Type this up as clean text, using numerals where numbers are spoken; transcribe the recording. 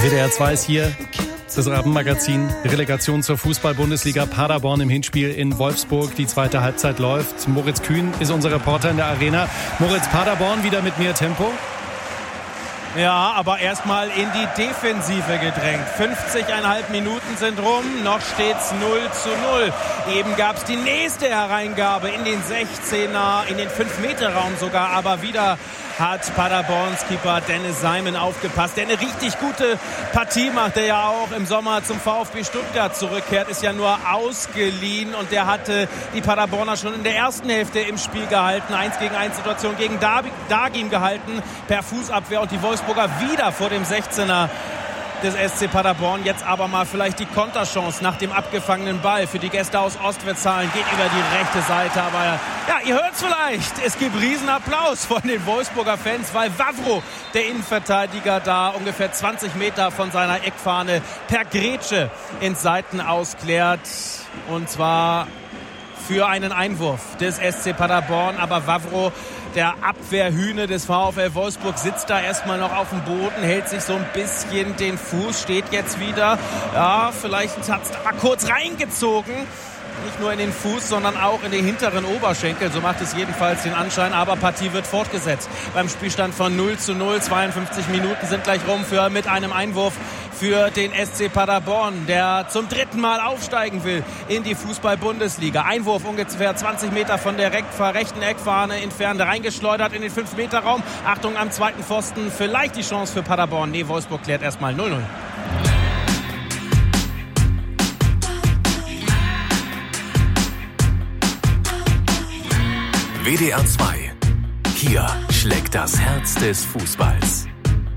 WDR 2 ist hier, das Abendmagazin. Relegation zur Fußball-Bundesliga. Paderborn im Hinspiel in Wolfsburg. Die zweite Halbzeit läuft. Moritz Kühn ist unser Reporter in der Arena. Moritz, Paderborn wieder mit mehr Tempo? Ja, aber erstmal in die Defensive gedrängt. 50,5 Minuten sind rum, noch steht's 0:0. Eben gab's die nächste Hereingabe in den 16er, in den 5-Meter-Raum sogar, aber wieder hat Paderborns Keeper Dennis Seimen aufgepasst, der eine richtig gute Partie macht, der ja auch im Sommer zum VfB Stuttgart zurückkehrt, ist ja nur ausgeliehen und der hatte die Paderborner schon in der ersten Hälfte im Spiel gehalten. 1-gegen-1 Situation gegen Dagim gehalten per Fußabwehr und die Wolfsburger wieder vor dem 16er des SC Paderborn. Jetzt aber mal vielleicht die Konterchance nach dem abgefangenen Ball für die Gäste aus Ostwestfalen. Geht über die rechte Seite. Aber ja, ihr hört es vielleicht. Es gibt Riesenapplaus von den Wolfsburger Fans, weil Wawro, der Innenverteidiger, da ungefähr 20 Meter von seiner Eckfahne per Grätsche ins Seitenaus klärt. Und zwar für einen Einwurf des SC Paderborn. Aber Wawro, der Abwehrhühne des VfL Wolfsburg, sitzt da erstmal noch auf dem Boden, hält sich so ein bisschen den Fuß, steht jetzt wieder. Ja, vielleicht hat es da kurz reingezogen. Nicht nur in den Fuß, sondern auch in den hinteren Oberschenkel. So macht es jedenfalls den Anschein. Aber Partie wird fortgesetzt. Beim Spielstand von 0:0. 52 Minuten sind gleich rum mit einem Einwurf für den SC Paderborn, der zum dritten Mal aufsteigen will in die Fußball-Bundesliga. Einwurf ungefähr 20 Meter von der rechten Eckfahne entfernt, reingeschleudert in den 5-Meter-Raum. Achtung, am zweiten Pfosten vielleicht die Chance für Paderborn. Nee, Wolfsburg klärt erstmal 0:0. WDR 2. Hier schlägt das Herz des Fußballs.